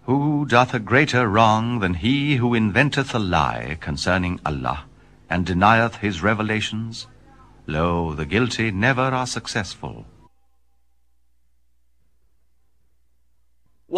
Who doth a greater wrong than he who inventeth a lie concerning Allah, and denieth his revelations? Lo, the guilty never are successful.